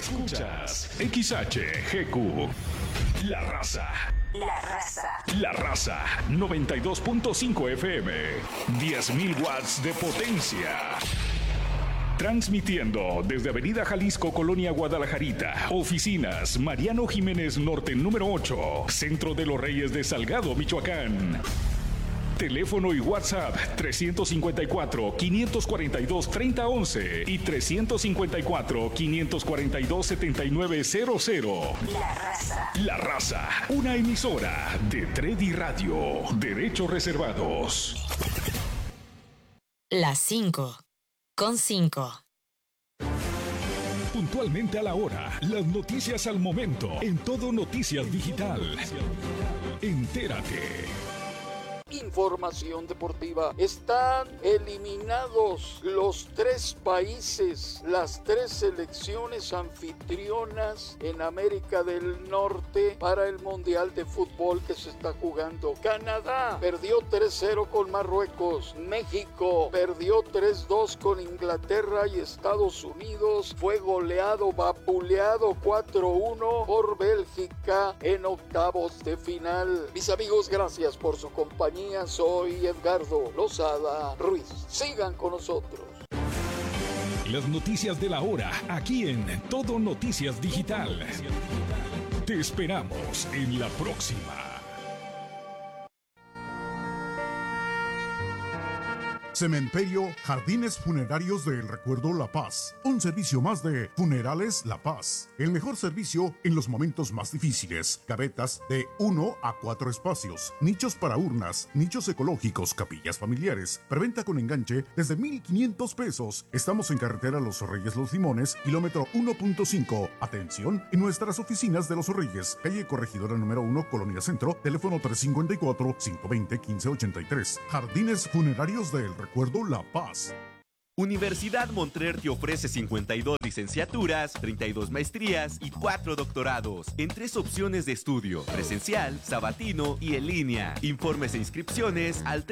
Escuchas XHGQ. La Raza. La Raza. La Raza 92.5 FM. 10.000 watts de potencia. Transmitiendo desde Avenida Jalisco, Colonia Guadalajarita. Oficinas Mariano Jiménez Norte número 8. Centro de los Reyes de Salgado, Michoacán. Teléfono y WhatsApp 354-542-3011 y 354-542-7900. La Raza. La Raza, una emisora de Tredi Radio. Derechos reservados. Las 5:05. Puntualmente a la hora, las noticias al momento, en Todo Noticias Digital. Entérate. Información deportiva. Están eliminados los 3 países, las 3 selecciones anfitrionas en América del Norte para el Mundial de Fútbol que se está jugando. Canadá perdió 3-0 con Marruecos. México perdió 3-2 con Inglaterra y Estados Unidos fue goleado, vapuleado 4-1 por Bélgica en octavos de final. Mis amigos, gracias por su compañía. Soy Edgardo Lozada Ruiz. Sigan con nosotros. Las noticias de la hora, aquí en Todo Noticias Digital. Te esperamos en la próxima. Cementerio Jardines Funerarios del Recuerdo La Paz. Un servicio más de Funerales La Paz. El mejor servicio en los momentos más difíciles. Gavetas de 1 a 4 espacios. Nichos para urnas. Nichos ecológicos. Capillas familiares. Preventa con enganche desde 1,500 pesos. Estamos en carretera Los Reyes Los Limones, kilómetro 1.5. Atención en nuestras oficinas de Los Reyes. Calle Corregidora número 1, Colonia Centro. Teléfono 354-520-1583. Jardines Funerarios del Recuerdo La Paz. Universidad Montrer te ofrece 52 licenciaturas, 32 maestrías y 4 doctorados en 3 opciones de estudio: presencial, sabatino y en línea. Informes e inscripciones al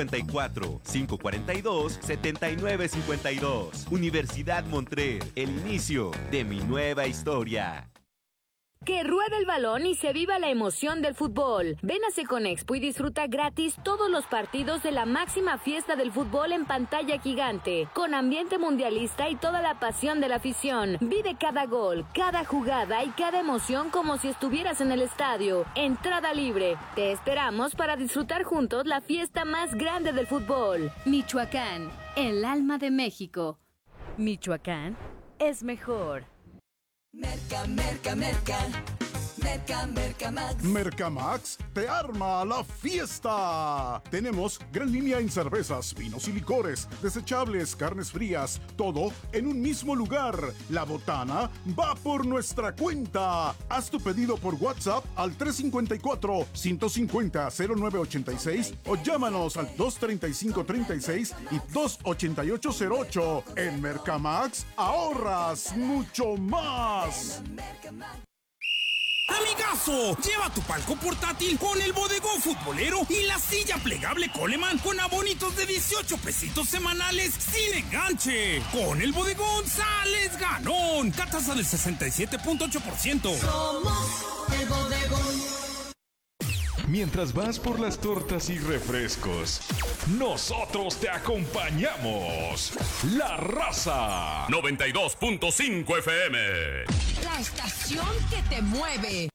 354-542-7952. Universidad Montrer, el inicio de mi nueva historia. Que ruede el balón y se viva la emoción del fútbol. Ven a Seconexpo y disfruta gratis todos los partidos de la máxima fiesta del fútbol en pantalla gigante, con ambiente mundialista y toda la pasión de la afición. Vive cada gol, cada jugada y cada emoción como si estuvieras en el estadio. Entrada libre. Te esperamos para disfrutar juntos la fiesta más grande del fútbol. Michoacán, el alma de México. Michoacán es mejor. Merca, merca, merca. Merca, Merca Max. Merca Max te arma la fiesta. Tenemos gran línea en cervezas, vinos y licores, desechables, carnes frías, todo en un mismo lugar. La botana va por nuestra cuenta. Haz tu pedido por WhatsApp al 354-150-0986 o llámanos al 235-36 y 288-08. En Merca Max ahorras mucho más. Amigazo, lleva tu palco portátil con el bodegón futbolero y la silla plegable Coleman con abonitos de 18 pesitos semanales sin enganche. Con el bodegón sales ganón. Tasa del 67.8%. Somos el bodegón. Mientras vas por las tortas y refrescos, nosotros te acompañamos. La Raza 92.5 FM. La estación que te mueve.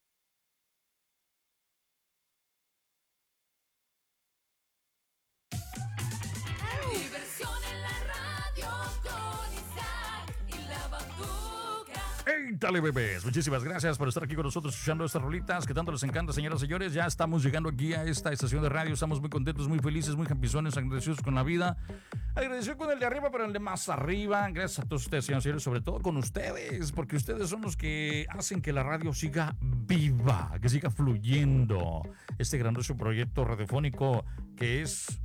Diversión en la radio con Isaac y la Batuca. ¡Hey, dale, bebés! Muchísimas gracias por estar aquí con nosotros escuchando estas rolitas que tanto les encanta, señoras y señores. Ya estamos llegando aquí a esta estación de radio. Estamos muy contentos, muy felices, muy campizones, agradecidos con la vida. Agradecido con el de arriba, pero el de más arriba. Gracias a todos ustedes, señoras y señores, sobre todo con ustedes, porque ustedes son los que hacen que la radio siga viva, que siga fluyendo. Este grandioso proyecto radiofónico que es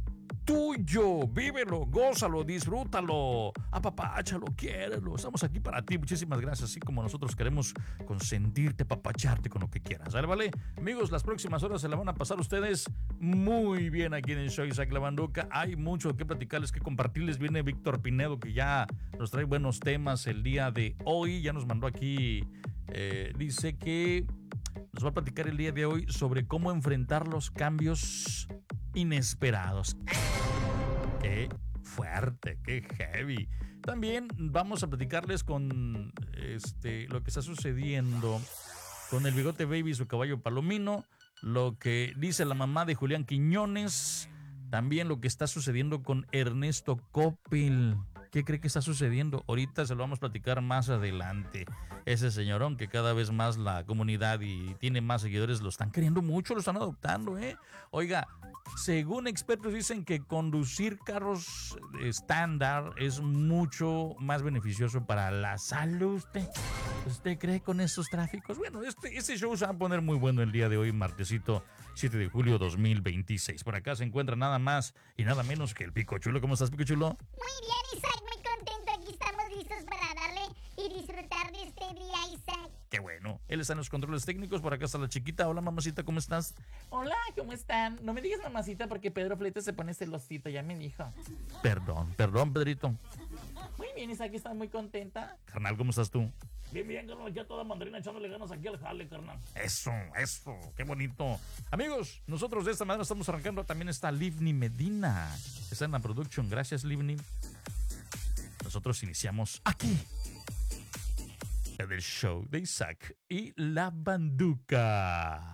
tuyo. Vívelo, gózalo, disfrútalo, apapáchalo, quiérelo. Estamos aquí para ti. Muchísimas gracias. Así como nosotros queremos consentirte, apapacharte con lo que quieras. ¿Vale? Amigos, las próximas horas se la van a pasar ustedes muy bien aquí en el show Isaac La Banduca. Hay mucho que platicarles, que compartirles. Viene Víctor Pinedo, que ya nos trae buenos temas el día de hoy. Ya nos mandó aquí, dice que nos va a platicar el día de hoy sobre cómo enfrentar los cambios inesperados. ¡Qué fuerte! ¡Qué heavy! También vamos a platicarles con lo que está sucediendo con el Bigote Baby y su caballo Palomino, lo que dice la mamá de Julián Quiñones, también lo que está sucediendo con Ernesto Coppel. ¿Qué cree que está sucediendo? Ahorita se lo vamos a platicar más adelante. Ese señorón que cada vez más la comunidad y tiene más seguidores lo están queriendo mucho, lo están adoptando, ¿eh? Oiga, según expertos dicen que conducir carros estándar es mucho más beneficioso para la salud. ¿Usted cree con estos tráficos? Bueno, este show se va a poner muy bueno el día de hoy, martesito 7 de julio 2026. Por acá se encuentra nada más y nada menos que el Pico Chulo. ¿Cómo estás, Pico Chulo? Muy bien, Isaac, muy contento. Aquí estamos listos para darle y disfrutar de este día, Isaac. Qué bueno. Él está en los controles técnicos. Por acá está la chiquita. Hola, mamacita, ¿cómo estás? Hola, ¿cómo están? No me digas mamacita porque Pedro Flete se pone celosito, ya me dijo. Perdón, Pedrito. Muy bien, Isaac, está muy contenta. Carnal, ¿cómo estás tú? Bien, carnal, ya toda mandarina echándole ganas aquí al jale, carnal. Eso, qué bonito. Amigos, nosotros de esta manera estamos arrancando. También está Livni Medina. Está en la production. Gracias, Livni. Nosotros iniciamos aquí el show de Isaac y La Banduca.